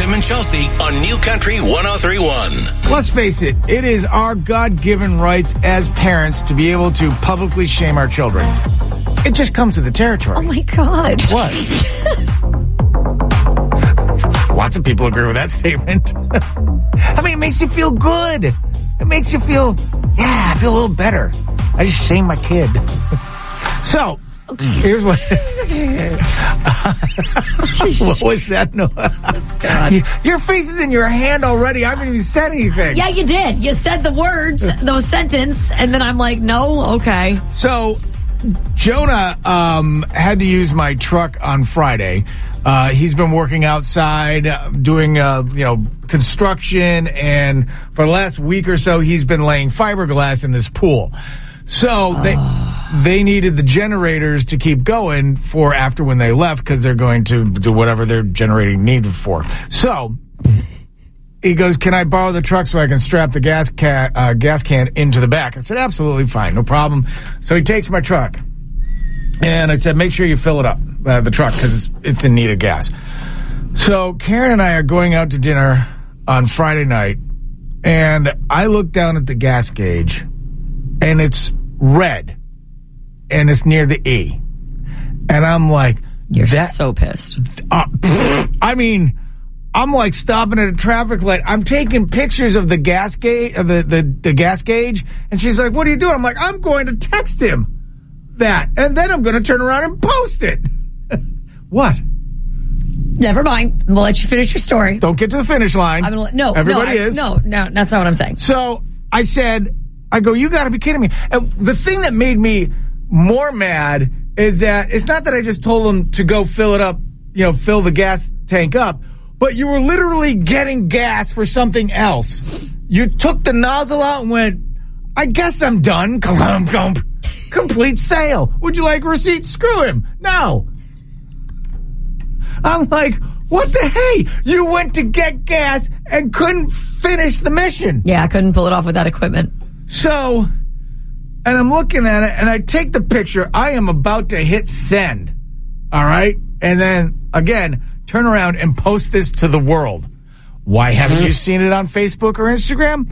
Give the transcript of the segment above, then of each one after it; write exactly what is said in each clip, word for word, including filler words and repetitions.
Tim and Chelsea on New Country one oh three point one. Let's face it, it is our God-given rights as parents to be able to publicly shame our children. It just comes with the territory. Oh, my God. What? Lots of people agree with that statement. I mean, it makes you feel good. It makes you feel, yeah, I feel a little better. I just shamed my kid. So, here's what. What was that? No. Your face is in your hand already. I haven't even said anything. Yeah, you did. You said the words, those sentence, and then I'm like, no, okay. So, Jonah um, had to use my truck on Friday. Uh, he's been working outside, uh, doing, uh, you know, construction, and for the last week or so, he's been laying fiberglass in this pool. So they oh. they needed the generators to keep going for after when they left because they're going to do whatever they're generating needed for. So he goes, "Can I borrow the truck so I can strap the gas can uh, gas can into the back?" I said, "Absolutely fine, no problem." So he takes my truck, and I said, "Make sure you fill it up, uh, the truck, because it's, it's in need of gas." So Karen and I are going out to dinner on Friday night, and I look down at the gas gauge. And it's red, and it's near the E, and I'm like, "You're that, so pissed." Uh, I mean, I'm like stopping at a traffic light. I'm taking pictures of the gas gauge, of the, the the gas gauge, and she's like, "What are you doing?" I'm like, "I'm going to text him that, and then I'm going to turn around and post it." What? Never mind. We'll let you finish your story. Don't get to the finish line. I'm gonna, no, everybody no, I, is. No, no, that's not what I'm saying. So I said. I go, "You got to be kidding me." And the thing that made me more mad is that it's not that I just told him to go fill it up, you know, fill the gas tank up, but you were literally getting gas for something else. You took the nozzle out and went, "I guess I'm done." Complete sale. Would you like a receipt? Screw him. No. I'm like, what the hey? You went to get gas and couldn't finish the mission. Yeah, I couldn't pull it off with that equipment. So, and I'm looking at it, and I take the picture. I am about to hit send, all right? And then, again, turn around and post this to the world. Why haven't you seen it on Facebook or Instagram?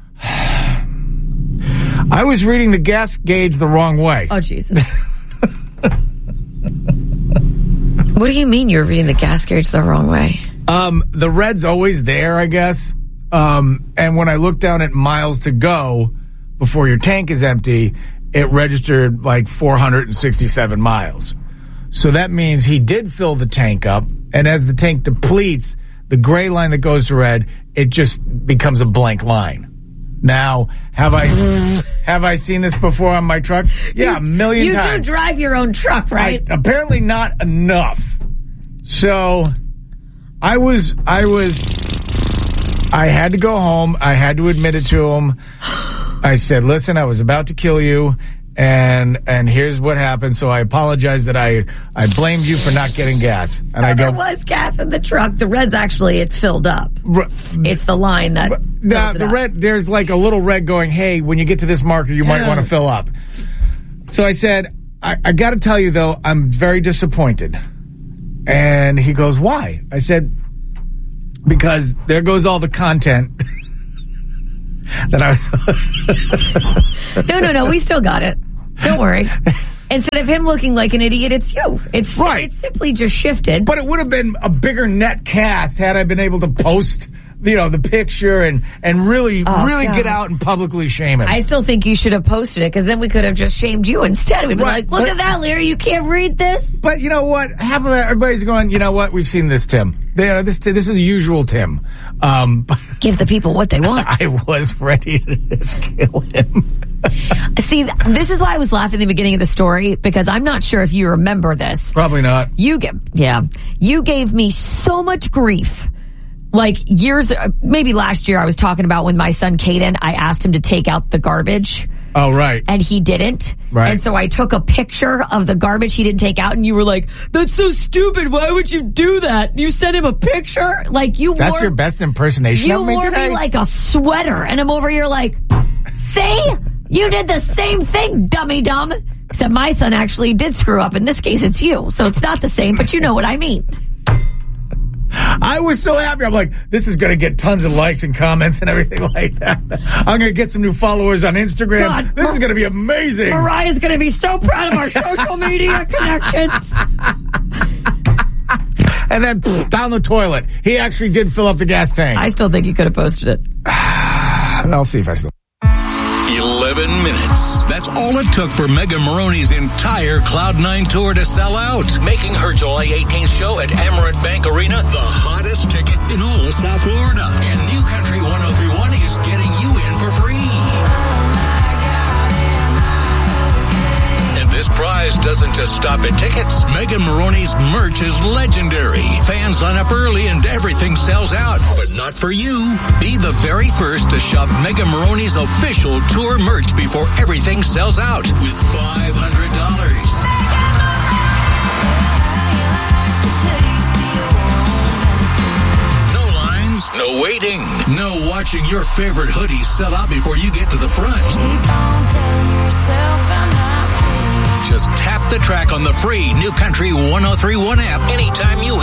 I was reading the gas gauge the wrong way. Oh, Jesus. What do you mean you're reading the gas gauge the wrong way? Um, the red's always there, I guess. Um, and when I look down at miles to go before your tank is empty, it registered like four hundred sixty-seven miles. So that means he did fill the tank up, and as the tank depletes, the gray line that goes to red, it just becomes a blank line. Now, have I have I seen this before on my truck? Yeah, you, a million you times. You do drive your own truck, right? I, apparently not enough. So I was I was I had to go home. I had to admit it to him. I said, "Listen, I was about to kill you, and and here's what happened. So I apologize that I I blamed you for not getting gas." And so I go, there was gas in the truck. The red's actually it filled up. R- it's the line that. Nah, the up. red. There's like a little red going, "Hey, when you get to this marker, you might want to fill up." So I said, I, I got to tell you though, I'm very disappointed. And he goes, "Why?" I said, "Because there goes all the content." That I was. no, no, no. We still got it. Don't worry. Instead of him looking like an idiot, it's you. It's right. It's simply just shifted. But it would have been a bigger net cast had I been able to post, you know, the picture and and really, oh, really God. get out and publicly shame him. I still think you should have posted it because then we could have just shamed you instead. We'd be right. like, "Look but, at that, Larry. You can't read this." But you know what? Half of everybody's going, "You know what? We've seen this, Tim. They are, this this is usual, Tim." Um, Give the people what they want. I was ready to just kill him. See, this is why I was laughing at the beginning of the story because I'm not sure if you remember this. Probably not. You get, yeah, you gave me so much grief. Like years, maybe last year, I was talking about when my son Caden, I asked him to take out the garbage. Oh, right. And he didn't. Right. And so I took a picture of the garbage he didn't take out, and you were like, "That's so stupid. Why would you do that?" You sent him a picture. Like you That's wore, your best impersonation you of me wore today? me like a sweater, and I'm over here like, "See? You did the same thing, dummy dumb." Except my son actually did screw up. In this case, it's you. So it's not the same, but you know what I mean. I was so happy. I'm like, this is going to get tons of likes and comments and everything like that. I'm going to get some new followers on Instagram. God, this is going to be amazing. Mariah's going to be so proud of our social media connections. And then pff, down the toilet. He actually did fill up the gas tank. I still think you could have posted it. I'll see if I still. eleven minutes. That's all it took for Megan Maroney's entire Cloud nine tour to sell out, making her July eighteenth show at Amerant Bank Arena the hottest ticket in all of South Florida. And New Country one oh three point one is getting you in for free. And this prize doesn't just stop at tickets. Megan Maroney's merch is legendary. Fans line up early and everything sells out. But not for you. Be the very first to shop Megan Maroney's official tour merch before everything sells out with five hundred dollars. No lines, no waiting, no watching your favorite hoodies sell out before you get to the front. Just tap the track on the free New Country one oh three point one app anytime you